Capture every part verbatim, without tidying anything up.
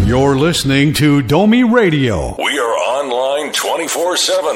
You're listening to Domi Radio. We are online twenty-four seven.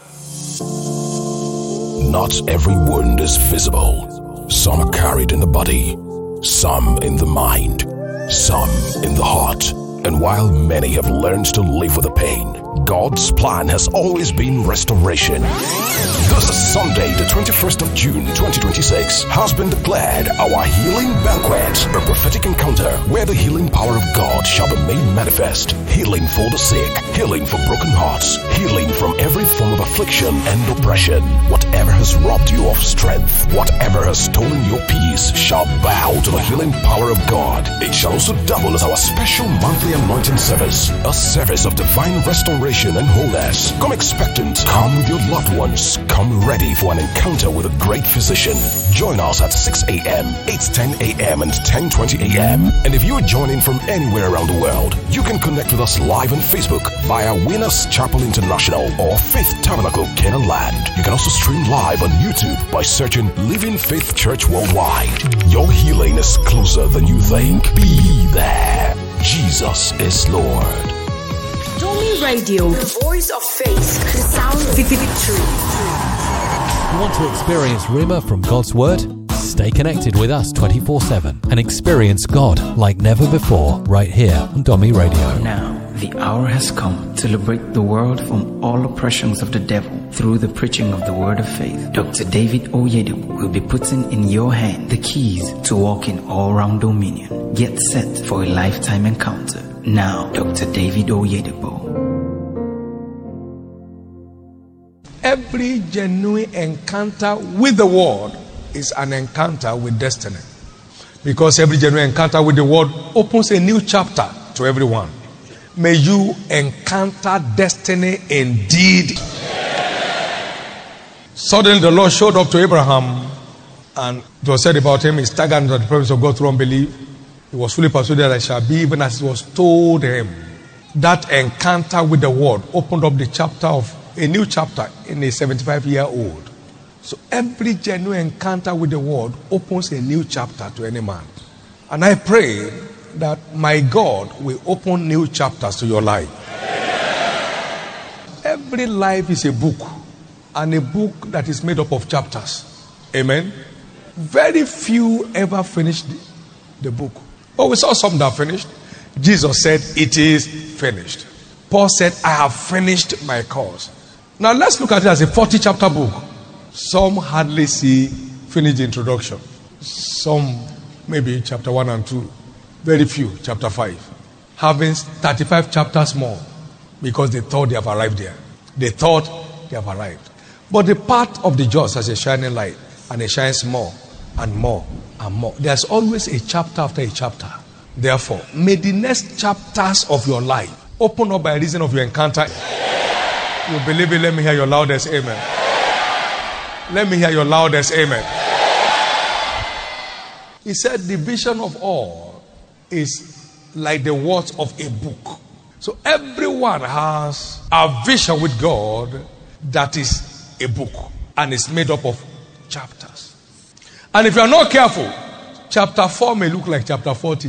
Not every wound is visible. Some are carried in the body, some in the mind, some in the heart. And while many have learned to live with the pain, God's plan has always been restoration. This Sunday, the twenty-first of June, twenty twenty-six, has been declared our Healing Banquet, a prophetic encounter where the healing power of God shall be made manifest. Healing for the sick, healing for broken hearts, healing from every form of affliction and oppression. Whatever has robbed you of strength, whatever has stolen your peace, shall bow to the healing power of God. It shall also double as our special monthly anointing service, a service of divine restoration and wholeness. Come expectant, come with your loved ones, come ready for an encounter with a great physician. Join us at six a.m., eight ten a.m. and ten twenty a.m. And if you are joining from anywhere around the world, you can connect with us live on Facebook via Winners Chapel International or Faith Tabernacle Canaan Land. You can also stream live on YouTube by searching Living Faith Church Worldwide. Your healing is closer than you think. Be there. Jesus is Lord. Domi Radio, the voice of faith, the sound of victory. You want to experience Rhema from God's Word? Stay connected with us twenty-four seven and experience God like never before right here on Domi Radio. Now, the hour has come to liberate the world from all oppressions of the devil through the preaching of the word of faith. Doctor David Oyedepo will be putting in your hand the keys to walk in all-round dominion. Get set for a lifetime encounter. Now, Doctor David Oyedepo. Every genuine encounter with the word is an encounter with destiny. Because every genuine encounter with the word opens a new chapter to everyone. May you encounter destiny indeed. Suddenly the Lord showed up to Abraham, and it was said about him, he staggered into the presence of God through unbelief. He was fully persuaded that it shall be even as it was told him. That encounter with the word opened up the chapter of a new chapter in a seventy-five year old. So every genuine encounter with the word opens a new chapter to any man. And I pray that my God will open new chapters to your life. Every life is a book, and a book that is made up of chapters. Amen. Very few ever finished the, the book. But we saw some that finished. Jesus said, it is finished. Paul said, I have finished my course. Now let's look at it as a forty chapter book. Some hardly see finished the introduction. Some maybe chapter one and two. Very few, chapter five. Having thirty-five chapters more because they thought they have arrived there. They thought they have arrived. But the path of the just has a shining light, and it shines more and more and more. There's always a chapter after a chapter. Therefore, may the next chapters of your life open up by reason of your encounter. You believe it? Let me hear your loudest amen. Let me hear your loudest amen. He said the vision of all is like the words of a book. So everyone has a vision with God that is a book, and it's made up of chapters. And if you are not careful, chapter four may look like chapter forty.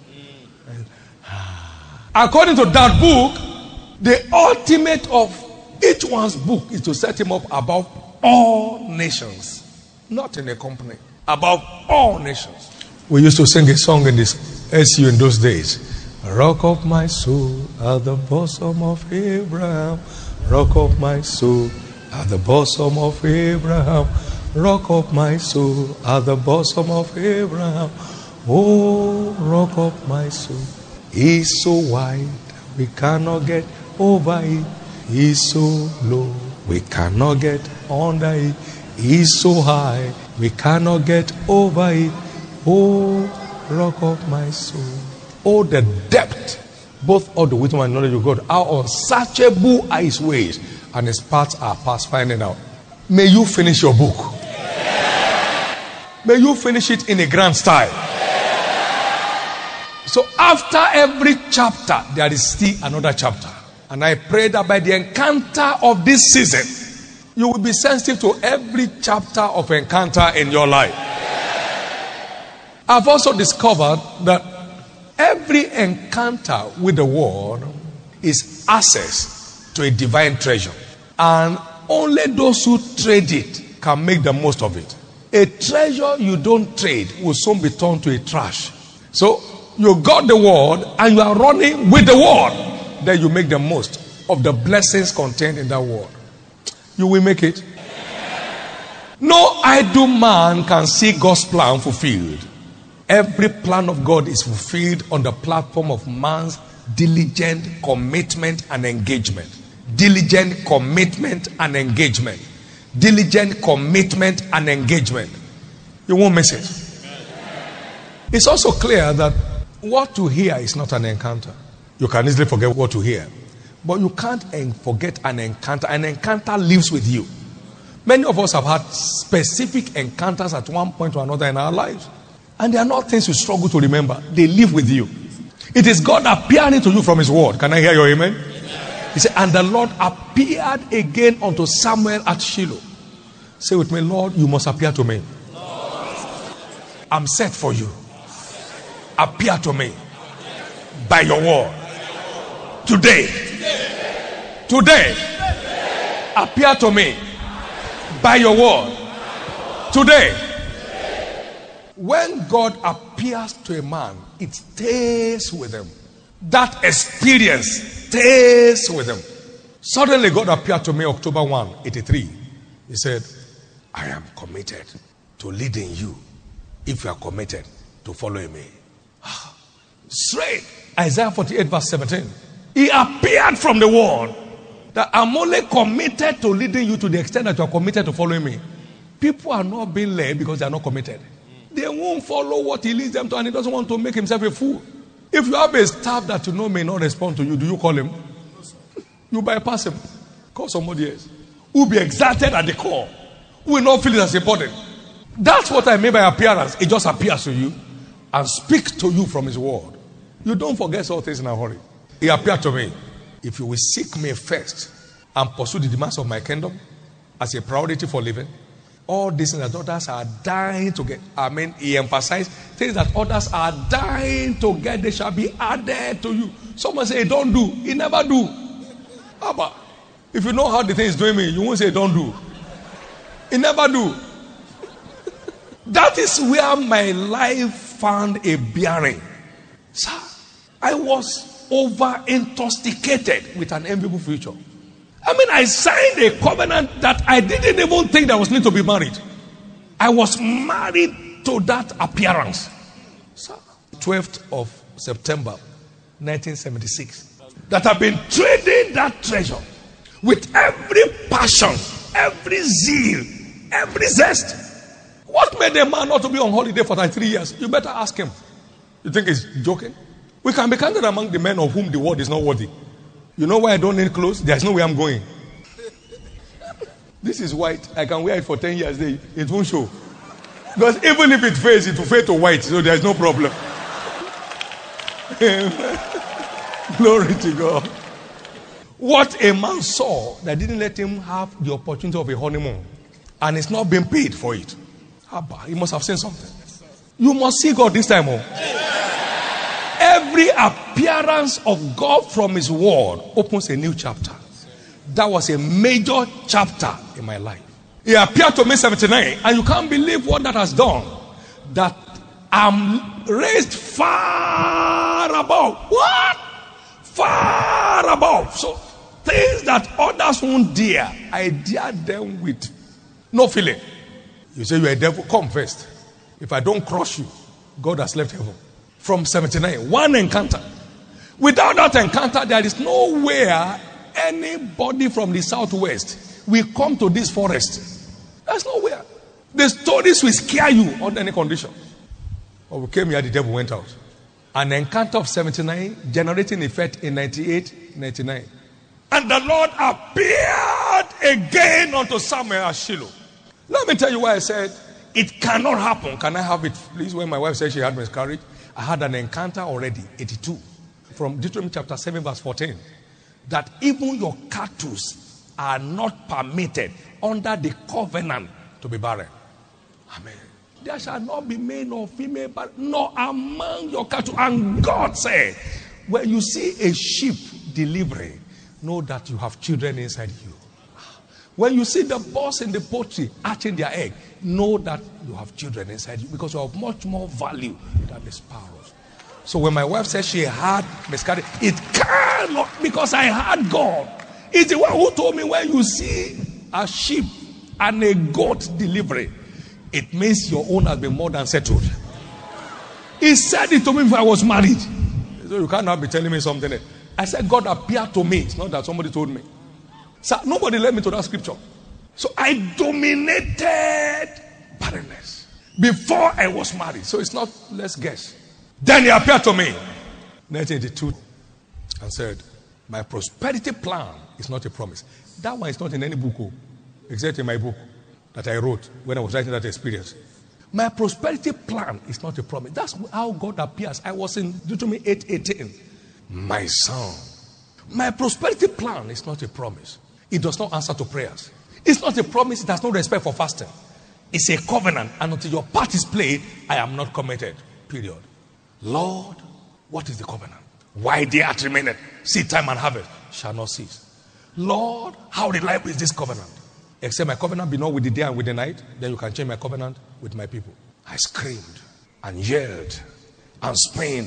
According to that book, the ultimate of each one's book is to set him up above all nations, not in a company, above all nations. We used to sing a song in this S U in those days. Rock of my soul at the bosom of Abraham. Rock of my soul at the bosom of Abraham. Rock of my soul at the bosom of Abraham. Oh, rock of my soul. He's so wide we cannot get over it. He's so low we cannot get under it. He's so high we cannot get over it. Oh, rock of my soul. Oh, the depth, both of the wisdom and knowledge of God. How unsearchable are his ways, and his paths are past finding out. May you finish your book. May you finish it in a grand style. So after every chapter, there is still another chapter. And I pray that by the encounter of this season, you will be sensitive to every chapter of encounter in your life. I've also discovered that Every encounter with the word is access to a divine treasure. And only those who trade it can make the most of it. A treasure you don't trade will soon be turned to a trash. So you got the word and you are running with the word. Then you make the most of the blessings contained in that word. You will make it. No idle man can see God's plan fulfilled. Every plan of God is fulfilled on the platform of man's diligent commitment and engagement. Diligent commitment and engagement. Diligent commitment and engagement. You won't miss it. It's also clear that what to hear is not an encounter. You can easily forget what to hear. But you can't forget an encounter. An encounter lives with you. Many of us have had specific encounters at one point or another in our lives. And they are not things you struggle to remember. They live with you. It is God appearing to you from his word. Can I hear your amen? He said, and the Lord appeared again unto Samuel at Shiloh. Say with me, Lord, you must appear to me. I'm set for you. Appear to me by your word. Today. Today. Appear to me by your word. Today. When God appears to a man, it stays with him. That experience stays with him. Suddenly God appeared to me October first, eighty-three. He said, I am committed to leading you if you are committed to following me. Straight. Isaiah forty-eight verse seventeen. He appeared from the word that I'm only committed to leading you to the extent that you are committed to following me. People are not being led because they are not committed. They won't follow what he leads them to, and he doesn't want to make himself a fool. If you have a staff that you know may not respond to you, do you call him? You bypass him. Call somebody else. Who will be exalted at the core. Who will not feel it as important. That's what I mean by appearance. It just appears to you and speaks to you from his word. You don't forget all things in a hurry. He appeared to me. If you will seek me first and pursue the demands of my kingdom as a priority for living, all these things that others are dying to get. I mean, he emphasized things that others are dying to get, they shall be added to you. Someone say, don't do. He never do. How about? If you know how the thing is doing me, you won't say, don't do. He never do. That is where my life found a bearing. Sir, I was over intoxicated with an enviable future. I mean, I signed a covenant that I didn't even think that I was need to be married. I was married to that appearance. So, twelfth of September, nineteen seventy-six. That I've been trading that treasure with every passion, every zeal, every zest. What made a man not to be on holiday for like three years? You better ask him. You think he's joking? We can be counted among the men of whom the word is not worthy. You know why I don't need clothes? There's no way I'm going. This is white. I can wear it for ten years. It won't show. Because even if it fades, it will fade to white. So there's no problem. Glory to God. What a man saw that didn't let him have the opportunity of a honeymoon. And it's not being paid for it. He must have seen something. You must see God this time. Oh. Every appearance of God from his word opens a new chapter. That was a major chapter in my life. He appeared to me seventy-nine, and you can't believe what that has done. That I'm raised far above. What? Far above. So things that others won't dare, I dare them with no feeling. You say you're a devil, come first. If I don't crush you, God has left heaven. From seventy-nine, one encounter. Without that encounter, there is nowhere anybody from the southwest will come to this forest. There's nowhere. The stories will scare you under any condition. But we came here, the devil went out. An encounter of seventy-nine, generating effect in ninety-eight, ninety-nine. And the Lord appeared again unto Samuel at Shiloh. Let me tell you why I said it cannot happen. Can I have it, please? When my wife said she had miscarriage, I had an encounter already, eighty-two, from Deuteronomy chapter seven, verse fourteen, that even your cattle are not permitted under the covenant to be barren. Amen. there shall not be male or female, but nor among your cattle. And God said, when you see a sheep delivering, know that you have children inside you. When you see the birds in the poultry hatching their egg, know that you have children inside you, because you have much more value than the sparrows. So when my wife said she had miscarriage, it cannot, because I had God. It's the one who told me, when you see a sheep and a goat delivering, it means your own has been more than settled. He said it to me before I was married. So you can't now be telling me something. I said, God appeared to me. It's not that somebody told me. So nobody led me to that scripture. So I dominated barrenness before I was married. So it's not, let's guess. Then he appeared to me, nineteen eighty-two, and said, my prosperity plan is not a promise. That one is not in any book, except in my book that I wrote when I was writing that experience. My prosperity plan is not a promise. That's how God appears. I was in Deuteronomy eight eighteen. My son, my prosperity plan is not a promise. It does not answer to prayers. It's not a promise. It has no respect for fasting. It's a covenant. And until your part is played, I am not committed. Period. Lord, what is the covenant? Why the earth remaineth, seed time and harvest shall not cease. Lord, how reliable is this covenant? Except my covenant be not with the day and with the night, then you can change my covenant with my people. I screamed and yelled and screamed.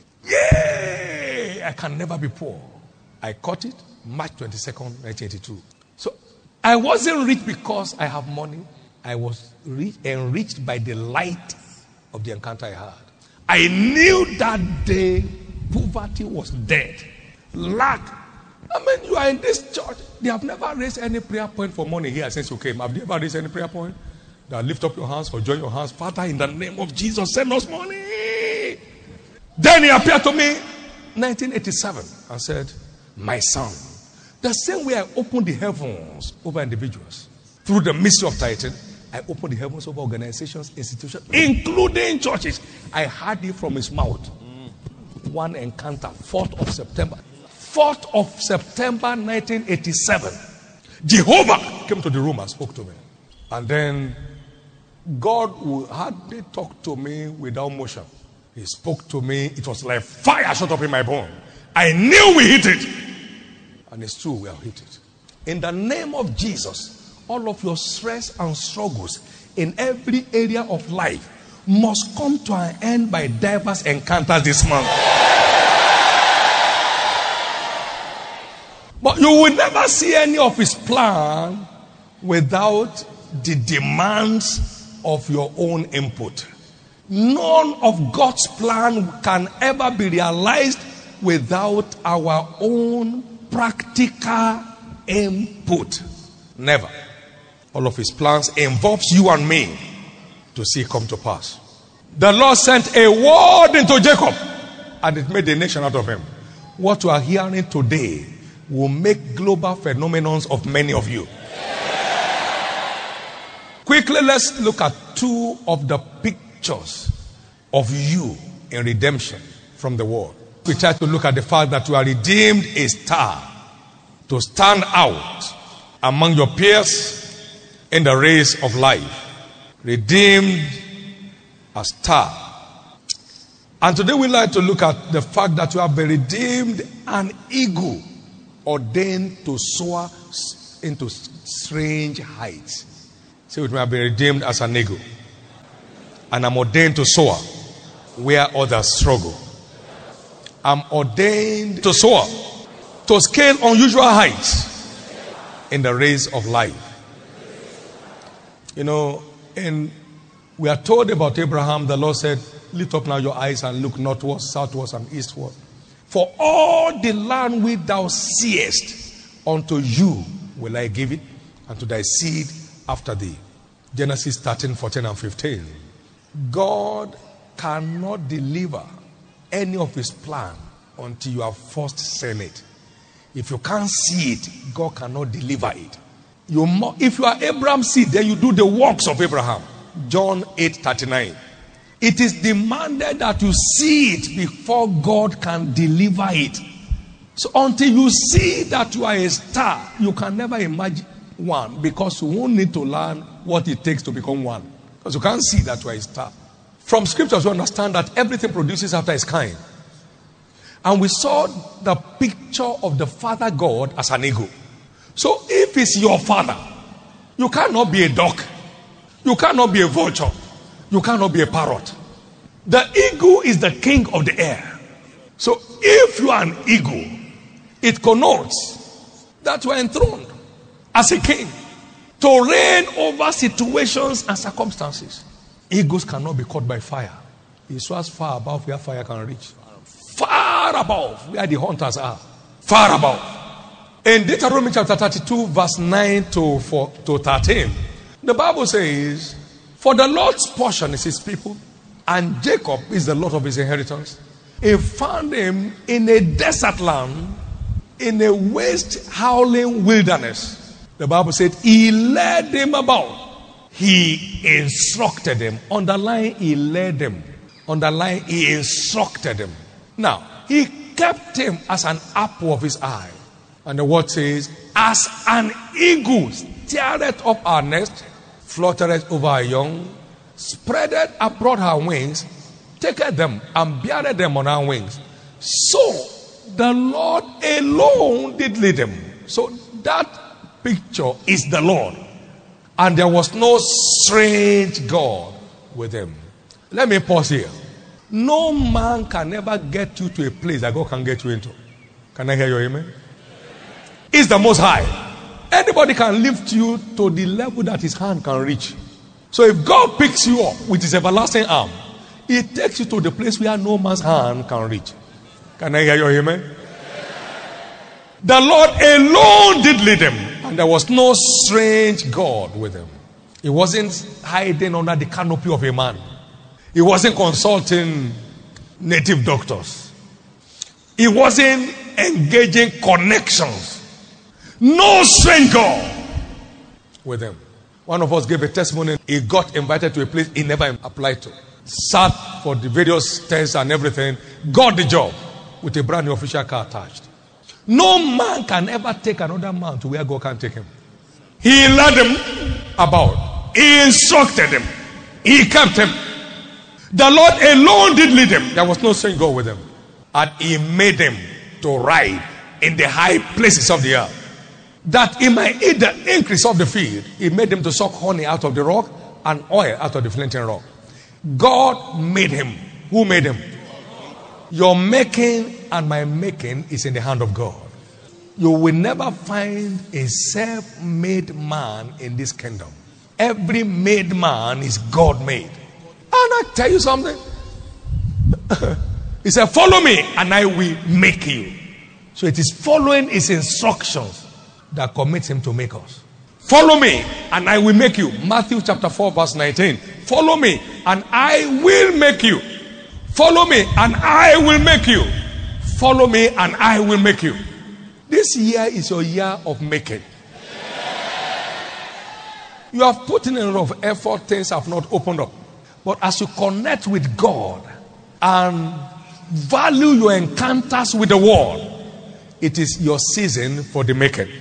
Yay! I can never be poor. I caught it March twenty-second, nineteen eighty-two. So I wasn't rich because I have money. I was rich, enriched by the light of the encounter I had. I knew that day poverty was dead. Lack. I mean, you are in this church. They have never raised any prayer point for money here since you came. Have you ever raised any prayer point? That lift up your hands or join your hands. Father, in the name of Jesus, send us money. Then he appeared to me nineteen eighty-seven and said, my son, the same way I opened the heavens over individuals through the mystery of tithing, I opened the heavens over organizations, institutions, including churches. I heard it from his mouth. One encounter, fourth of September. fourth of September nineteen eighty-seven. Jehovah came to the room and spoke to me. And then God would hardly talk to me without motion. He spoke to me. It was like fire shot up in my bone. I knew we hit it. And it's true, we have hit it. In the name of Jesus, all of your stress and struggles in every area of life must come to an end by diverse encounters this month. But you will never see any of his plan without the demands of your own input. None of God's plan can ever be realized without our own practical input. Never. All of his plans involves you and me to see come to pass. The Lord sent a word into Jacob and it made a nation out of him. What you are hearing today will make global phenomenons of many of you. Quickly, let's look at two of the pictures of you in redemption from the world. We try to look at the fact that you are redeemed a star to stand out among your peers in the race of life. Redeemed a star. And today we like to look at the fact that you have been redeemed an eagle ordained to soar into strange heights. Say with me, I have been redeemed as an eagle. And I'm ordained to soar where others struggle. I'm ordained to soar, to scale unusual heights in the race of life. You know, and we are told about Abraham, the Lord said, lift up now your eyes and look northwards, southwards, and eastward. For all the land which thou seest, unto you will I give it, and to thy seed after thee. Genesis thirteen, fourteen, and fifteen. God cannot deliver any of his plan until you have first seen it. If you can't see it, God cannot deliver it. You mo- if you are Abraham's seed, then you do the works of Abraham. John eight thirty-nine. It is demanded that you see it before God can deliver it. So until you see that you are a star, you can never imagine one, because you won't need to learn what it takes to become one. Because you can't see that you are a star. From scriptures, we understand that everything produces after its kind. And we saw the picture of the Father God as an eagle. So if it's your father, you cannot be a duck. You cannot be a vulture. You cannot be a parrot. The eagle is the king of the air. So if you are an eagle, it connotes that you are enthroned as a king to reign over situations and circumstances. Eagles cannot be caught by fire. It soars far above where fire can reach. Far above where the hunters are. Far above. In Deuteronomy chapter thirty-two, verse nine to thirteen, the Bible says, for the Lord's portion is his people, and Jacob is the Lord of his inheritance. He found him in a desert land, in a waste, howling wilderness. The Bible said he led him about. He instructed him. Underline, he led him. Underline, he instructed him. Now, he kept him as an apple of his eye. And the word says, as an eagle stirreth up our nest, fluttereth over our young, spreadeth abroad her wings, taketh them and beareth them on her wings. So the Lord alone did lead him. So that picture is the Lord. And there was no strange God with him. Let me pause here. No man can ever get you to a place that God can get you into. Can I hear your amen? It's the Most High. Anybody can lift you to the level that his hand can reach. So if God picks you up with his everlasting arm, he takes you to the place where no man's hand can reach. Can I hear your amen? The Lord alone did lead him. And there was no strange God with him. He wasn't hiding under the canopy of a man. He wasn't consulting native doctors. He wasn't engaging connections. No strange God with him. One of us gave a testimony. He got invited to a place he never applied to. Sat for the various tests and everything. Got the job with a brand new official car attached. No man can ever take another man to where God can take him. He led him about. He instructed him. He kept him. The Lord alone did lead him. There was no strange God with him. And he made him to ride in the high places of the earth, that he might eat the increase of the field. He made him to suck honey out of the rock and oil out of the flinting rock. God made him. Who made him? Your making and my making is in the hand of God. You will never find a self-made man in this kingdom. Every made man is God-made. And I tell you something. He said, follow me and I will make you. So it is following his instructions that commits him to make us. Follow me and I will make you. Matthew chapter four verse nineteen. Follow me and I will make you. Follow me and I will make you. Follow me and I will make you. This year is your year of making. You have put in a lot of effort, things have not opened up. But as you connect with God and value your encounters with the world, it is your season for the making.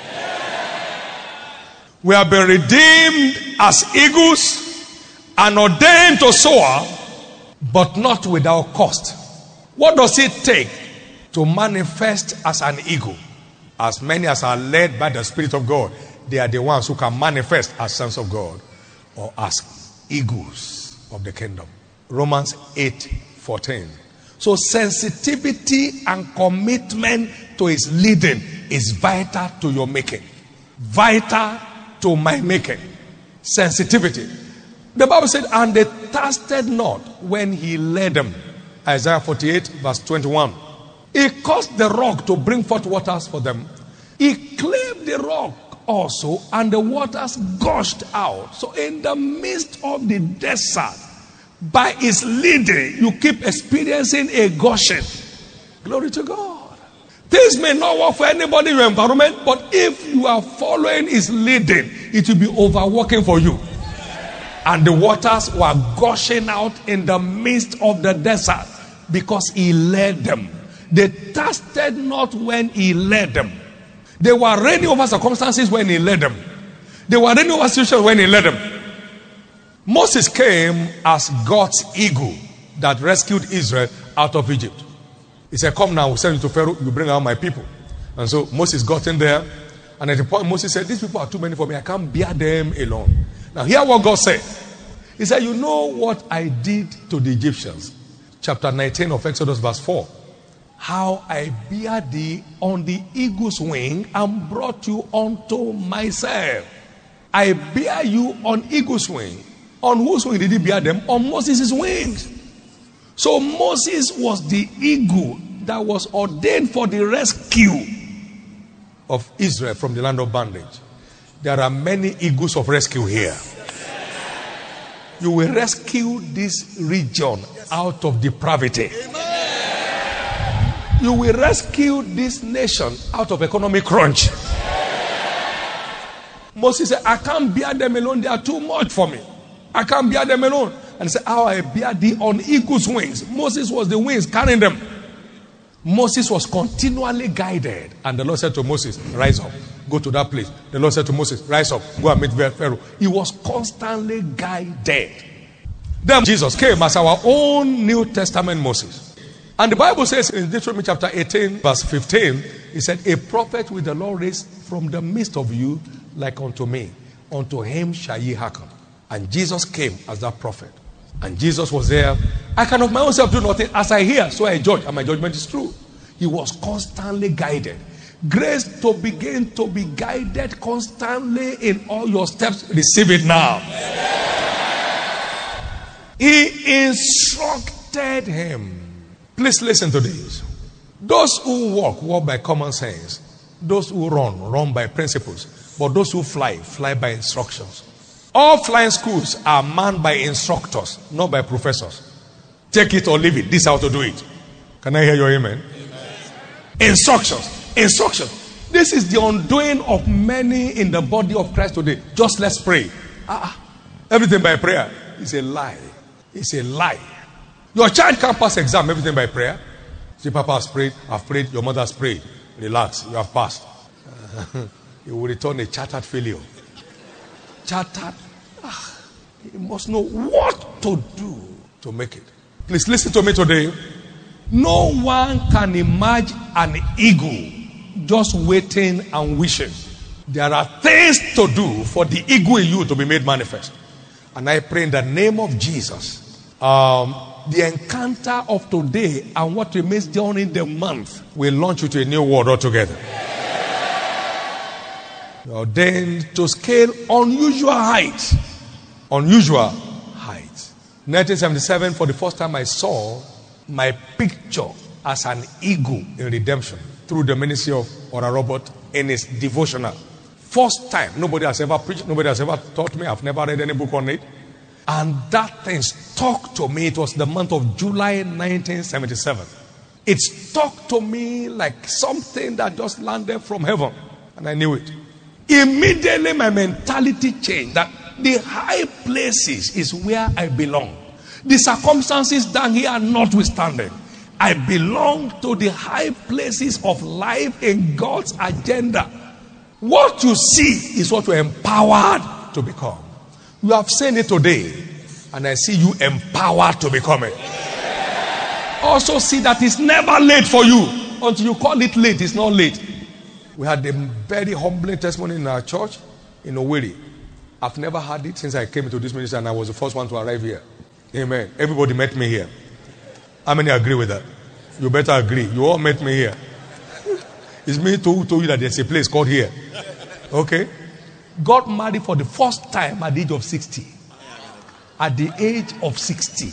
We have been redeemed as eagles and ordained to soar, but not without cost. What does it take to manifest as an eagle? As many as are led by the Spirit of God, they are the ones who can manifest as sons of God or as eagles of the kingdom. Romans eight fourteen. So sensitivity and commitment to his leading is vital to your making. Vital to my making. Sensitivity. The Bible said, and they thirsted not when he led them. Isaiah forty-eight verse twenty-one. He caused the rock to bring forth waters for them. He clave the rock also, and the waters gushed out. So in the midst of the desert, by his leading, you keep experiencing a gushing. Glory to God. Things may not work for anybody in your environment, but if you are following his leading, it will be overworking for you. And the waters were gushing out in the midst of the desert because he led them. They thirsted not when he led them. They were reigning over circumstances when he led them. They were reigning over situations when he led them. Moses came as God's eagle that rescued Israel out of Egypt. He said, come now, we'll send you to Pharaoh, you bring out my people. And so Moses got in there. And at the point, Moses said, these people are too many for me. I can't bear them alone. Now, hear what God said. He said, you know what I did to the Egyptians? Chapter nineteen of Exodus, verse four. How I bear thee on the eagle's wing and brought you unto myself. I bear you on eagle's wing. On whose wing did he bear them? On Moses' wings. So Moses was the eagle that was ordained for the rescue of Israel from the land of bondage. There are many eagles of rescue here. You will rescue this region out of depravity. You will rescue this nation out of economic crunch. Moses said, I can't bear them alone. They are too much for me. I can't bear them alone. And he said, how I bear thee on eagle's wings. Moses was the wings carrying them. Moses was continually guided. And the Lord said to Moses, rise up. Go to that place. The Lord said to Moses, rise up. Go and meet Pharaoh. He was constantly guided. Then Jesus came as our own New Testament Moses. And the Bible says in Deuteronomy chapter eighteen, verse fifteen, he said, a prophet will the Lord raise from the midst of you like unto me. Unto him shall ye hearken. And Jesus came as that prophet. And Jesus was there. I can of my own self do nothing. As I hear, so I judge. And my judgment is true. He was constantly guided. Grace to begin to be guided constantly in all your steps. Receive it now. He instructed him. Please listen to this. Those who walk, walk by common sense. Those who run, run by principles. But those who fly, fly by instructions. All flying schools are manned by instructors, not by professors. Take it or leave it. This is how to do it. Can I hear your amen? Amen. Instructions. Instructions. This is the undoing of many in the body of Christ today. Just let's pray. Ah, everything by prayer is a lie. It's a lie. Your child can't pass exam, everything by prayer. See, Papa has prayed, I've prayed, your mother has prayed. Relax, you have passed. You will return a chartered failure. Chartered. Ah, you must know what to do to make it. Please listen to me today. No one can imagine an eagle just waiting and wishing. There are things to do for the eagle in you to be made manifest. And I pray in the name of Jesus, um, the encounter of today and what remains during the month will launch you to a new world altogether. You're ordained to scale unusual heights. Unusual heights. nineteen seventy-seven, for the first time I saw my picture as an eagle in redemption through the ministry of Ora Robert in his devotional. First time. Nobody has ever preached. Nobody has ever taught me. I've never read any book on it. And that thing stuck to me. It was the month of July nineteen seventy-seven. It stuck to me like something that just landed from heaven. And I knew it. Immediately my mentality changed. That the high places is where I belong. The circumstances down here are notwithstanding. I belong to the high places of life in God's agenda. What you see is what you're empowered to become. You have seen it today, and I see you empowered to become it. Also see that it's never late for you. Until you call it late, it's not late. We had a very humbling testimony in our church in Owerri. I've never had it since I came into this ministry, and I was the first one to arrive here. Amen. Everybody met me here. How many agree with that? You better agree. You all met me here. It's me who told you that there's a place called here. Okay? Got married for the first time at the age of sixty. At the age of sixty.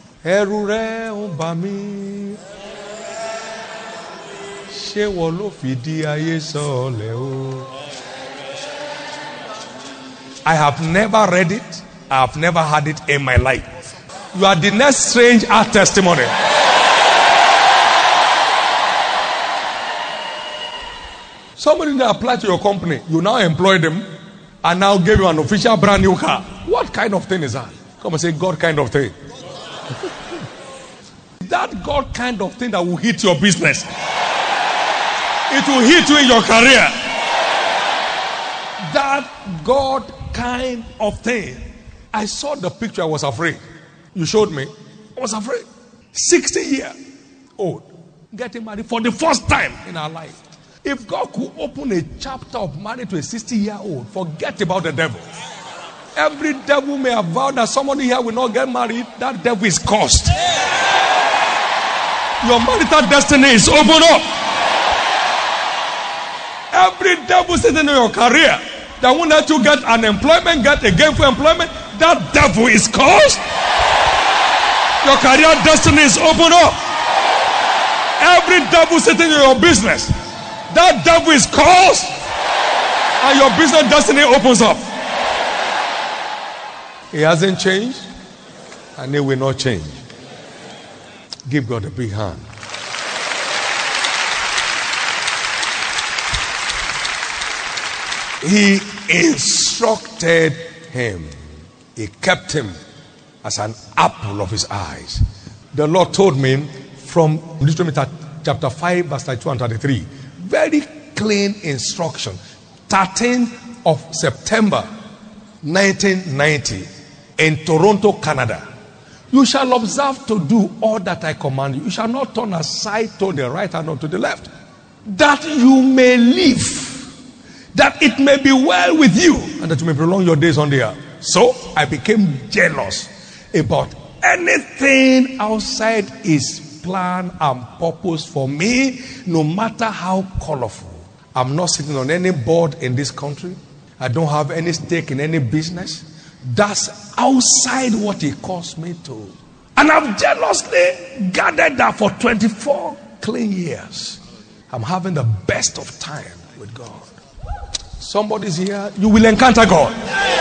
I have never read it. I have never had it in my life. You are the next strange art testimony. Somebody that applied to your company, you now employ them and now give you an official brand new car. What kind of thing is that? Come and say God kind of thing. That God kind of thing that will hit your business. It will hit you in your career. That God kind of thing I saw the picture, I was afraid. You showed me. I was afraid. sixty year old, getting married for the first time in our life. If God could open a chapter of marriage to a sixty year old, forget about the devil. Every devil may have vowed that somebody here will not get married. That devil is cursed. Your marital destiny is open up. Every devil sitting in your career that won't let you get unemployment, get a gainful employment, that devil is cursed. Your career destiny is open up. Every devil sitting in your business, that devil is cursed, and your business destiny opens up. He hasn't changed, and he will not change. Give God a big hand. He instructed him. He kept him as an apple of his eyes. The Lord told me from Deuteronomy chapter five, verse thirty-two and thirty-three. Very clean instruction. thirteenth of September nineteen ninety in Toronto, Canada. You shall observe to do all that I command you. You shall not turn aside to the right hand or to the left, that you may live, that it may be well with you, and that you may prolong your days on the earth. So I became jealous about anything outside his plan and purpose for me, no matter how colorful. I'm not sitting on any board in this country. I don't have any stake in any business. That's outside what he caused me to. And I've jealously gathered that for twenty-four clean years. I'm having the best of time with God. Somebody's here, you will encounter God.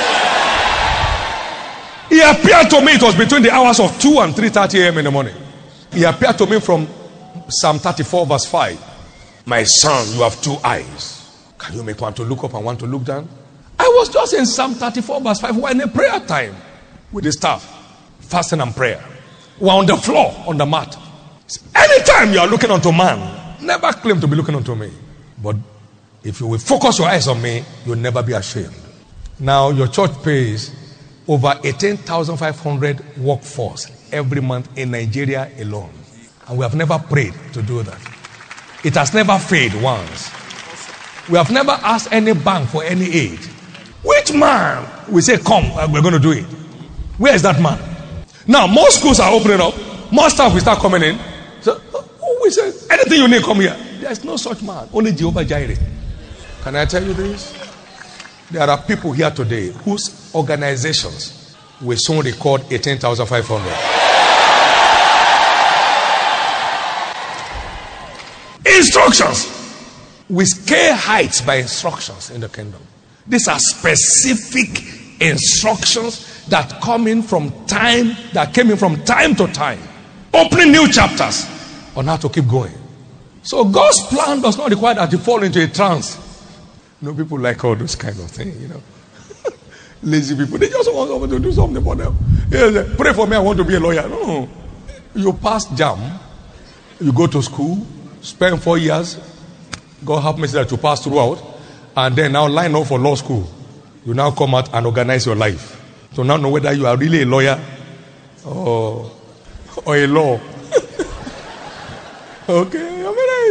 He appeared to me, it was between the hours of two and three thirty a.m. in the morning. He appeared to me from Psalm thirty-four verse five. My son, you have two eyes. Can you make one to look up and one to look down? I was just in Psalm thirty-four verse five. We're in a prayer time with the staff, fasting and prayer. We're on the floor, on the mat. Anytime you are looking unto man, never claim to be looking unto me. But if you will focus your eyes on me, you'll never be ashamed. Now your church pays over eighteen thousand five hundred workforce every month in Nigeria alone. And we have never prayed to do that. It has never failed once. We have never asked any bank for any aid. Which man we say, come, we're going to do it? Where is that man? Now, more schools are opening up. More staff will start coming in. So, we say, anything you need, come here. There's no such man. Only Jehovah Jireh. Can I tell you this? There are people here today whose organizations will soon record eighteen thousand five hundred. Instructions. We scale heights by instructions in the kingdom. These are specific instructions that come in from time, that came in from time to time, opening new chapters on how to keep going. So God's plan does not require that you fall into a trance. You know, people like all those kind of things, you know. Lazy people, they just want someone to do something for them. Yeah, pray for me, I want to be a lawyer. No. You pass jam, you go to school, spend four years, God help me say that you pass throughout, and then now line up for law school. You now come out and organize your life. So now know whether you are really a lawyer or, or a law. Okay,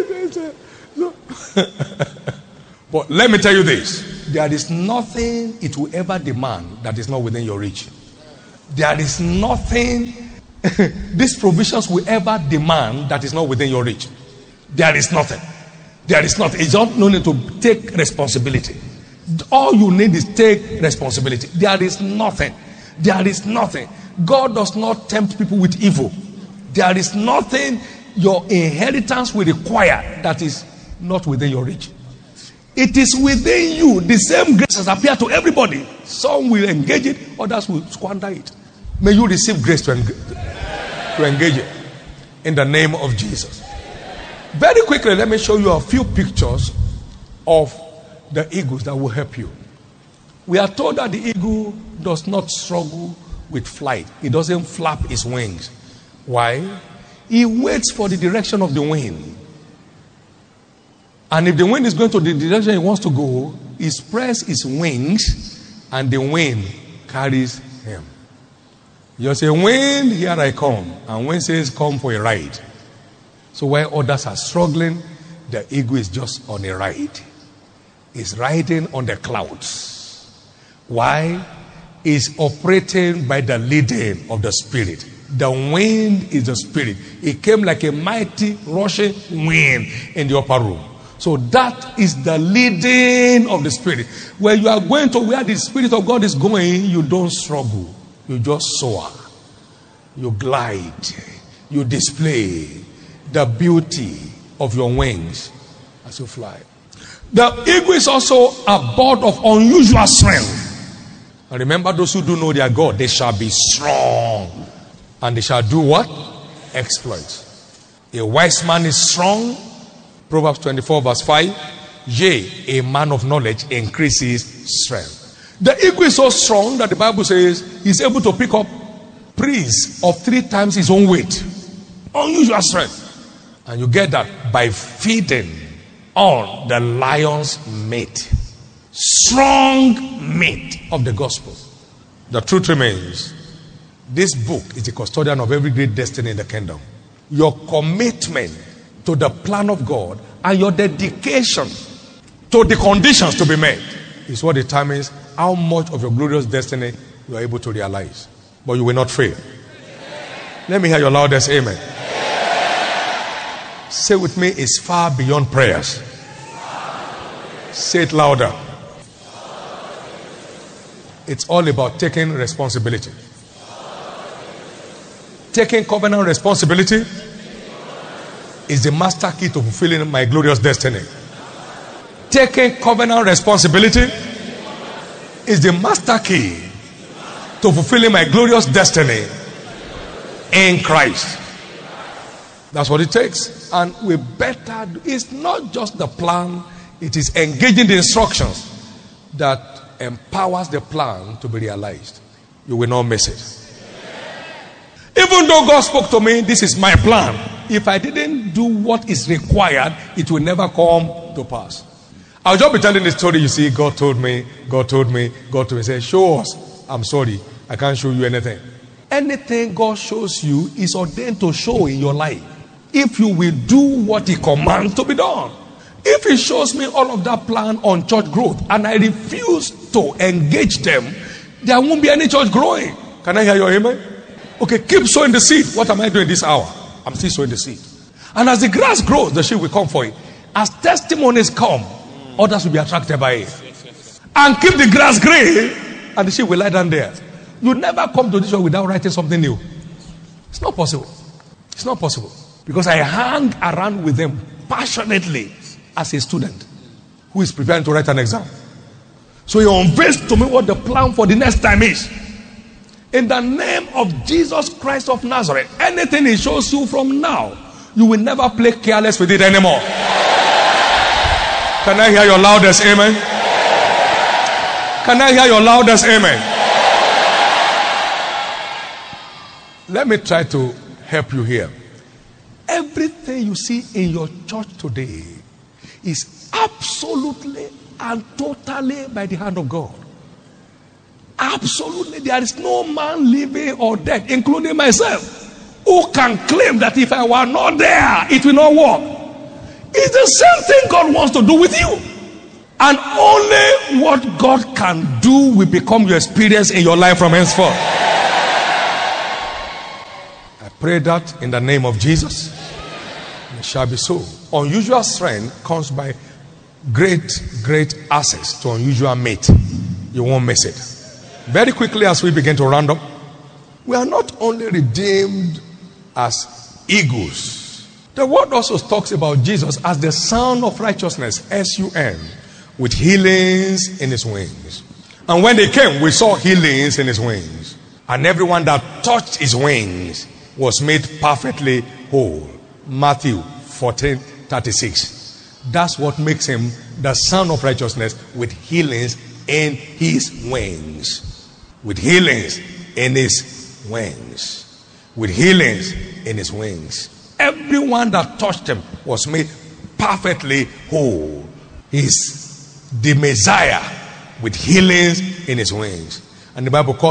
but let me tell you this. There is nothing it will ever demand that is not within your reach. There is nothing these provisions will ever demand that is not within your reach. There is nothing. There is nothing. It's not no need to take responsibility. All you need is take responsibility. There is nothing. There is nothing. God does not tempt people with evil. There is nothing your inheritance will require that is not within your reach. It is within you. The same grace has appeared to everybody. Some will engage it, others will squander it. May you receive grace to, eng- to engage it in the name of Jesus. Very quickly, let me show you a few pictures of the eagles that will help you. We are told that the eagle does not struggle with flight. He doesn't flap his wings. Why? He waits for the direction of the wind. And if the wind is going to the direction he wants to go, he spreads his wings and the wind carries him. You say, wind, here I come. And wind says, come for a ride. So while others are struggling, the eagle is just on a ride. It's riding on the clouds. Why? It's operating by the leading of the Spirit. The wind is the Spirit. It came like a mighty rushing wind in the upper room. So that is the leading of the Spirit. When you are going to where the Spirit of God is going, you don't struggle. You just soar. You glide. You display the beauty of your wings as you fly. The eagle is also a bird of unusual strength. And remember, those who do know their God, they shall be strong. And they shall do what? Exploits. A wise man is strong. Proverbs twenty-four verse five. Yea, a man of knowledge increases strength. The eagle is so strong that the Bible says he's able to pick up prey of three times his own weight. Unusual strength. And you get that by feeding on the lion's meat. Strong meat of the gospel. The truth remains, this book is the custodian of every great destiny in the kingdom. Your commitment to the plan of God and your dedication to the conditions to be met is what determines how much of your glorious destiny you are able to realize. But you will not fail. Let me hear your loudest amen. Say with me, it's far beyond prayers. Say it louder. It's all about taking responsibility. Taking covenant responsibility is the master key to fulfilling my glorious destiny. Taking covenant responsibility is the master key to fulfilling my glorious destiny in Christ. That's what it takes. And we better, it's not just the plan, it is engaging the instructions that empowers the plan to be realized. You will not miss it. Even though God spoke to me, this is my plan. If I didn't do what is required, it will never come to pass. I'll just be telling the story. You see, God told me, God told me, God told me, say, show us. I'm sorry, I can't show you anything. Anything God shows you is ordained to show in your life. If you will do what He commands to be done. If He shows me all of that plan on church growth and I refuse to engage them, there won't be any church growing. Can I hear your amen? Okay, keep sowing the seed. What am I doing this hour? I'm still sowing the seed. And as the grass grows, the sheep will come for it. As testimonies come, others will be attracted by it. And keep the grass green, and the sheep will lie down there. You never come to this one without writing something new. It's not possible. It's not possible. Because I hang around with them passionately as a student who is preparing to write an exam. So he unveils to me what the plan for the next time is. In the name of Jesus Christ of Nazareth, anything He shows you from now, you will never play careless with it anymore. Can I hear your loudest amen? Can I hear your loudest amen? Let me try to help you here. Everything you see in your church today is absolutely and totally by the hand of God. Absolutely. There is no man living or dead, including myself, who can claim that if I were not there, it will not work. It's the same thing God wants to do with you. And only what God can do will become your experience in your life from henceforth. I pray that in the name of Jesus. It shall be so. Unusual strength comes by great, great access to unusual mate. You won't miss it. Very quickly as we begin to round up, we are not only redeemed as eagles. The word also talks about Jesus as the Son of Righteousness, S U N, with healings in His wings. And when they came, we saw healings in His wings. And everyone that touched His wings was made perfectly whole. Matthew fourteen thirty-six. That's what makes Him the Son of Righteousness with healings in His wings. With healings in His wings. With healings in His wings. Everyone that touched Him was made perfectly whole. He's the Messiah with healings in His wings. And the Bible calls Him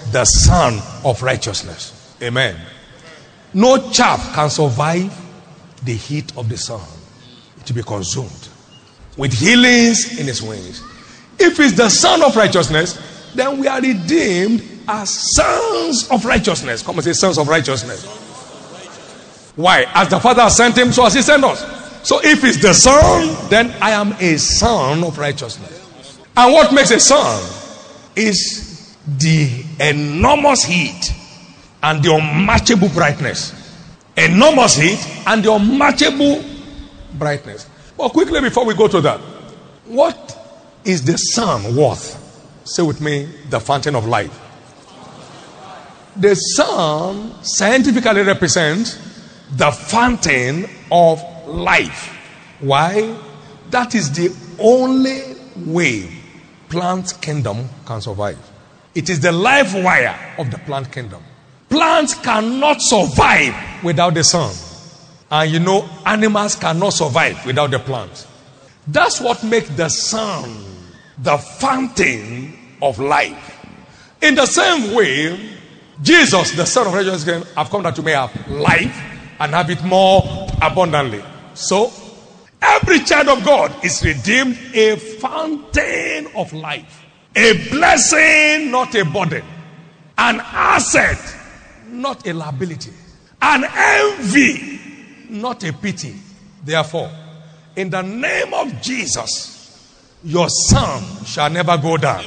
the Son of Righteousness. Amen. No chaff can survive the heat of the sun. It will be consumed with healings in his wings. If it's the Son of Righteousness, then we are redeemed as sons of righteousness. Come and say, sons of righteousness. Why? As the Father has sent him, so has he sent us. So if it's the Son, then I am a son of righteousness. And what makes a son is the enormous heat and the unmatchable brightness. Enormous heat and the unmatchable brightness. But quickly before we go to that, what is the sun worth? Say with me, the fountain of life. The sun scientifically represents the fountain of life. Why? That is the only way plant kingdom can survive. It is the life wire of the plant kingdom. Plants cannot survive without the sun. And you know, animals cannot survive without the plants. That's what makes the sun the fountain of life. In the same way, Jesus, the Son of Righteousness, came, I've come that you may have life and have it more abundantly. So, every child of God is redeemed a fountain of life. A blessing, not a burden. An asset, not a liability. An envy, not a pity. Therefore, in the name of Jesus, your sun shall never go down.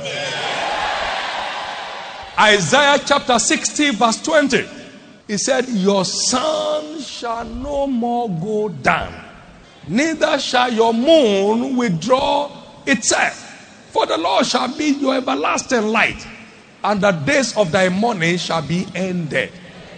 Isaiah chapter sixty verse twenty. He said, your sun shall no more go down, neither shall your moon withdraw itself. For the Lord shall be your everlasting light, and the days of thy mourning shall be ended.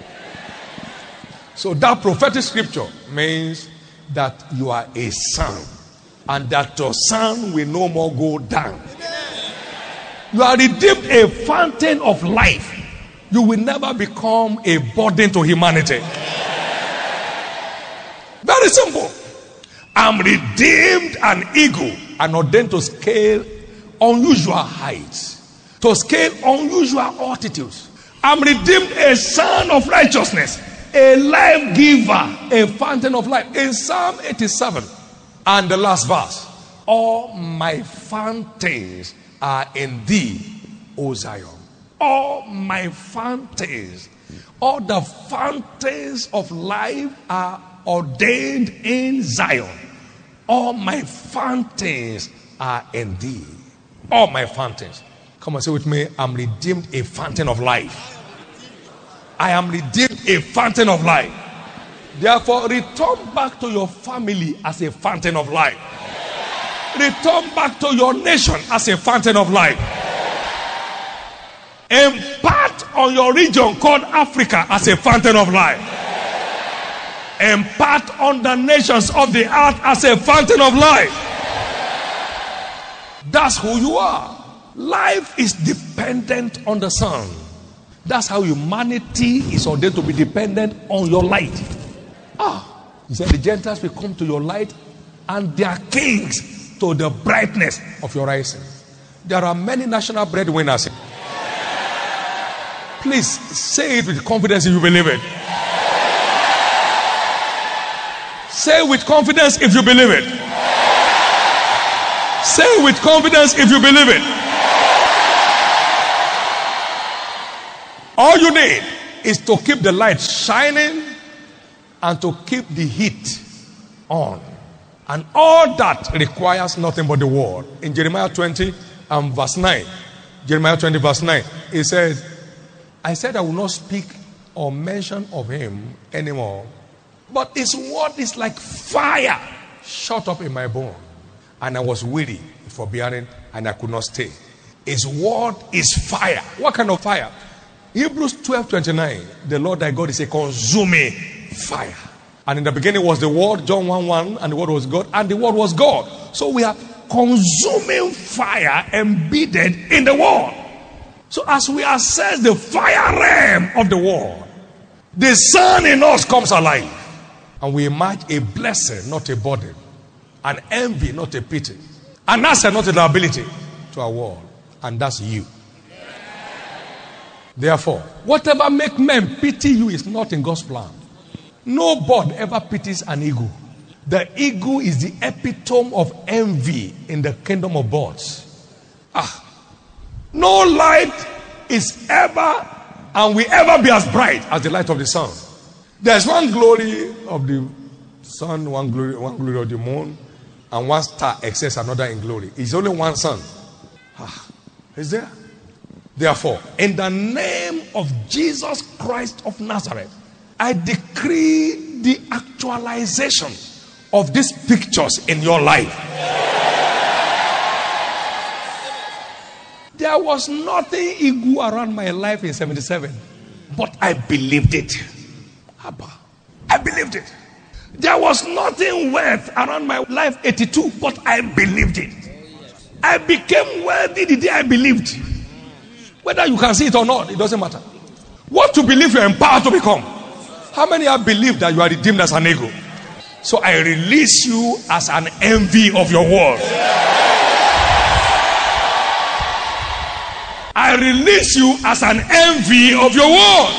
So that prophetic scripture means that you are a son, and that your sun will no more go down. You are redeemed a fountain of life. You will never become a burden to humanity. Very simple. I'm redeemed an eagle and ordained to scale unusual heights, to scale unusual altitudes. I'm redeemed a son of righteousness, a life giver, a fountain of life. In Psalm eighty-seven and the last verse, all my fountains are in thee, O Zion. All my fountains, all the fountains of life are ordained in Zion. All my fountains are in thee. All my fountains. Come and say with me, I'm redeemed a fountain of life. I am redeemed a fountain of life. Therefore, return back to your family as a fountain of life. Return back to your nation as a fountain of life. Impart on your region called Africa as a fountain of life. Impart on the nations of the earth as a fountain of life. That's who you are. Life is dependent on the sun. That's how humanity is ordained to be dependent on your light. Ah, he said the Gentiles will come to your light and their kings to the brightness of your rising. There are many national breadwinners. Please say it with confidence if you believe it. Say it with confidence if you believe it. Say it with confidence if you believe it. All you need is to keep the light shining and to keep the heat on. And all that requires nothing but the word. In Jeremiah twenty and verse nine, Jeremiah twenty verse nine, he said, I said I will not speak or mention of him anymore, but his word is like fire shut up in my bone. And I was weary for bearing, and I could not stay. His word is fire. What kind of fire? Hebrews twelve twenty-nine, the Lord thy God is a consuming fire. And in the beginning was the word, John one one, and the word was God, and the word was God. So we have consuming fire embedded in the word. So as we assess the fire realm of the word, the sun in us comes alive. And we emerge a blessing, not a burden. An envy, not a pity. An asset, not a liability to our world. And that's you. Therefore, whatever make men pity you is not in God's plan. No bird ever pities an eagle. The eagle is the epitome of envy in the kingdom of birds. Ah, no light is ever and will ever be as bright as the light of the sun. There's one glory of the sun, one glory, one glory of the moon, and one star excels another in glory. It's only one sun. Ah, is there? Therefore, in the name of Jesus Christ of Nazareth, I decree the actualization of these pictures in your life. There was nothing eagle around my life in seventy-seven, but I believed it. Abba, I believed it. There was nothing worth around my life eighty-two, but I believed it. I became wealthy the day I believed. Whether you can see it or not, it doesn't matter. What to believe, you're empowered to become. How many have believed that you are redeemed as an eagle? So I release you as an envy of your world. I release you as an envy of your world.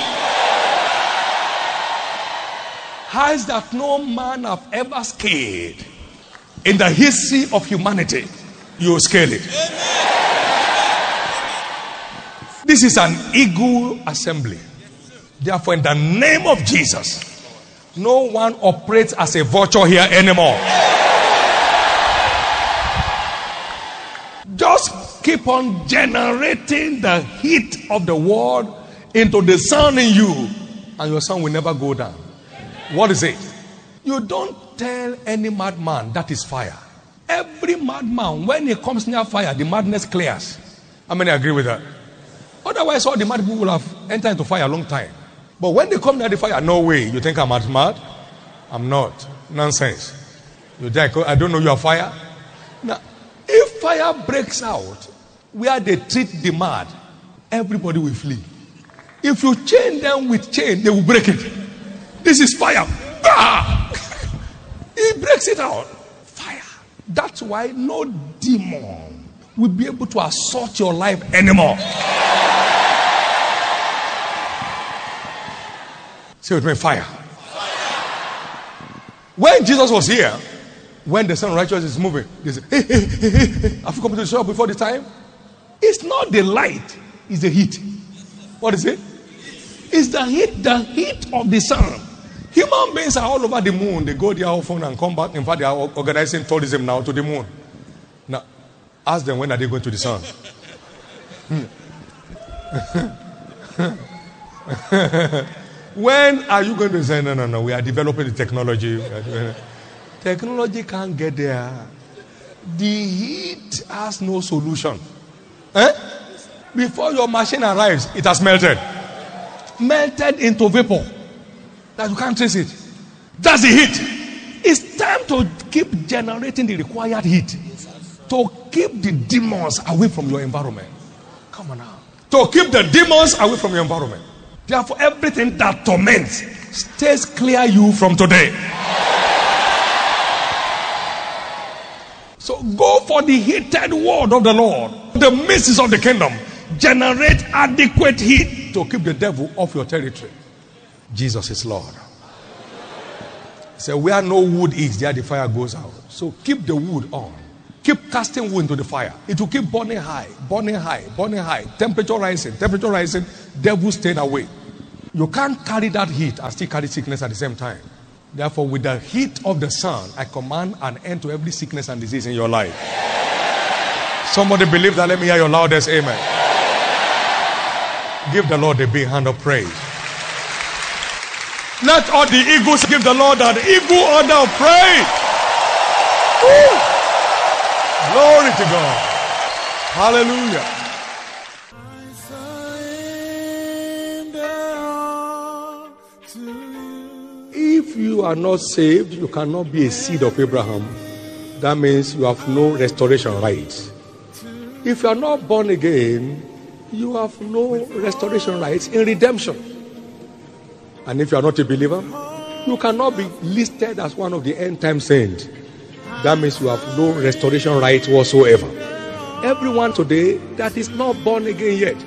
Heights that no man have ever scaled in the history of humanity, you will scale it. This is an eagle assembly. Therefore, in the name of Jesus, no one operates as a vulture here anymore. Just keep on generating the heat of the world into the sun in you, and your sun will never go down. What is it? You don't tell any madman that is fire. Every madman, when he comes near fire, the madness clears. How many agree with that? Otherwise, all the mad people will have entered into fire a long time. But when they come near the fire, no way. You think I'm mad? I'm not. Nonsense. You think I don't know you are fire? Now, if fire breaks out where they treat the mad, everybody will flee. If you chain them with chain, they will break it. This is fire. Ah! He breaks it out. Fire. That's why no demon will be able to assault your life anymore. Say with me, fire. When Jesus was here, when the Son of Righteousness is moving, they say, hey, hey, hey, hey, hey, have you come to the shop before the time? It's not the light, it's the heat. What is it? It's the heat, the heat of the sun. Human beings are all over the moon. They go there often and come back. In fact, they are organizing tourism now to the moon. Now, ask them, when are they going to the sun? When are you going to say, no, no, no, we are developing the technology. Technology can't get there. The heat has no solution. Eh? Before your machine arrives, it has melted. Melted into vapor. That you can't trace it. That's the heat. It's time to keep generating the required heat. To keep the demons away from your environment. Come on now. To keep the demons away from your environment. Therefore, everything that torments stays clear you from today. So go for the heated word of the Lord. The mysteries of the kingdom. Generate adequate heat to keep the devil off your territory. Jesus is Lord. So where no wood is, there the fire goes out. So keep the wood on. Keep casting wood into the fire. It will keep burning high, burning high, burning high. Temperature rising, temperature rising. Devil staying away. You can't carry that heat and still carry sickness at the same time. Therefore, with the heat of the sun, I command an end to every sickness and disease in your life. Somebody believe that? Let me hear your loudest amen. Give the Lord a big hand of praise. Let all the eagles give the Lord an eagle order of praise. Woo! Glory to God. Hallelujah. If you are not saved, you cannot be a seed of Abraham. That means you have no restoration rights. If you are not born again, you have no restoration rights in redemption. And if you are not a believer, you cannot be listed as one of the end time saints. That means you have no restoration rights whatsoever. Everyone today that is not born again yet,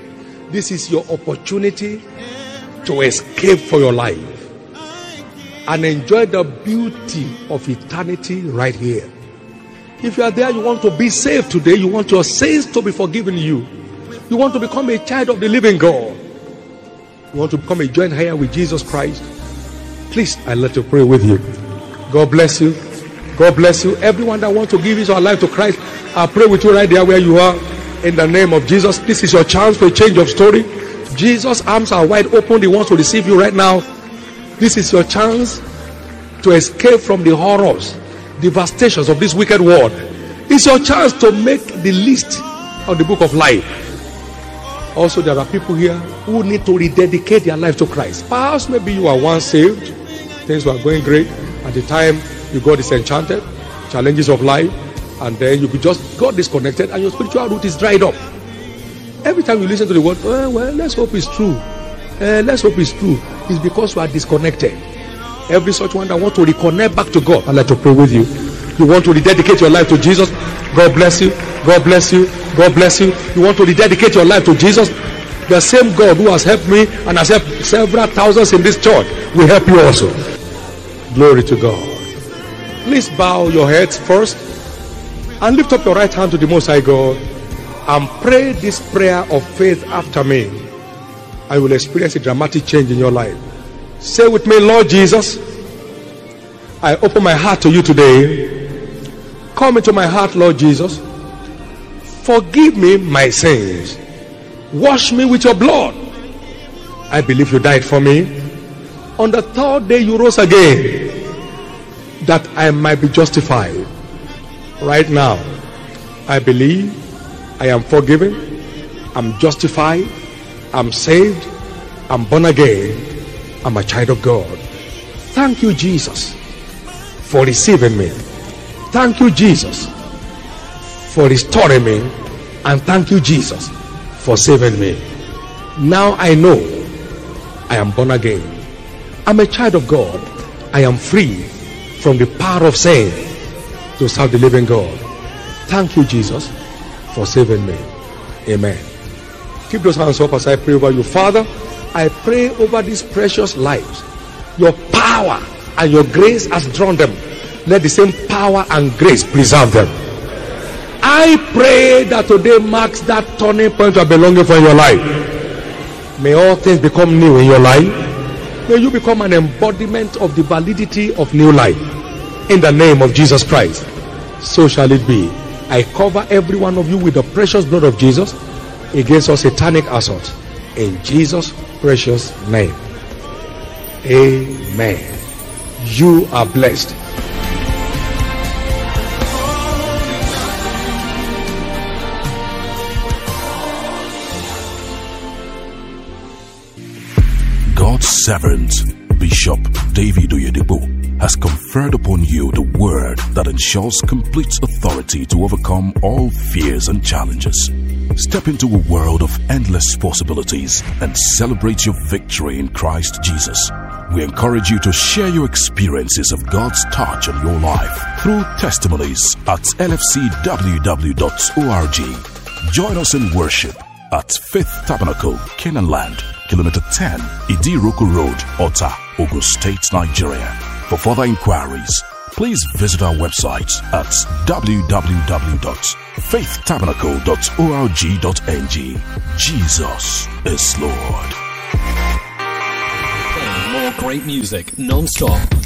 This is your opportunity to escape for your life and enjoy the beauty of eternity right here. If you are there, you want to be saved today, you want your sins to be forgiven you, you want to become a child of the living God, you want to become a joint heir with Jesus Christ, please, I'd like to pray with you. God bless you. God bless you. Everyone that wants to give his or her life to Christ, I pray with you right there where you are. In the name of Jesus, this is your chance for a change of story. Jesus' arms are wide open. He wants to receive you right now. This is your chance to escape from the horrors, devastations of this wicked world. It's your chance to make the list of the book of life. Also, there are people here who need to rededicate their life to Christ. Perhaps maybe you are once saved, things were going great at the time you got disenchanted, challenges of life, and then you just got disconnected and your spiritual root is dried up. Every time you listen to the word, well, well let's hope it's true. Uh, let's hope it's true. It's because you are disconnected. Every such one that wants to reconnect back to God, I'd like to pray with you. You want to rededicate your life to Jesus? God bless you. God bless you. God bless you. You want to rededicate your life to Jesus? The same God who has helped me and has helped several thousands in this church will help you also. Glory to God. Please bow your heads first and lift up your right hand to the Most High God and pray this prayer of faith after me. I will experience a dramatic change in your life. Say with me, Lord Jesus, I open my heart to you today. Come into my heart, Lord Jesus. Forgive me my sins. Wash me with your blood. I believe you died for me. On the third day you rose again, that I might be justified. Right now, I believe I am forgiven, I'm justified, I'm saved, I'm born again, I'm a child of God. Thank you, Jesus, for receiving me. Thank you, Jesus, for restoring me. And thank you, Jesus, for saving me. Now I know I am born again. I'm a child of God. I am free from the power of sin to serve the living God. Thank you, Jesus, for saving me. Amen. Keep those hands up as I pray over you. Father, I pray over these precious lives. Your power and your grace has drawn them. Let the same power and grace preserve them. I pray that today marks that turning point of belonging for your life. May all things become new in your life. May you become an embodiment of the validity of new life. In the name of Jesus Christ, so shall it be. I cover every one of you with the precious blood of Jesus against all satanic assault. In Jesus' precious name. Amen. You are blessed. God's servant, Bishop David Oyedepo, has conferred upon you the word that ensures complete authority to overcome all fears and challenges. Step into a world of endless possibilities and celebrate your victory in Christ Jesus. We encourage you to share your experiences of God's touch on your life through testimonies at L F C W W dot org. Join us in worship at Faith Tabernacle, Canaan Land, Kilometer ten, Idiroko Road, Ota, Ogun State, Nigeria. For further inquiries, please visit our website at w w w dot faith tabernacle dot org dot n g. Jesus is Lord. More great music non-stop.